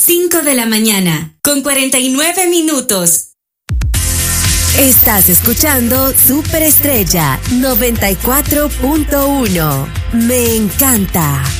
5 de la mañana, con 49 minutos. Estás escuchando Superestrella 94.1. Me encanta.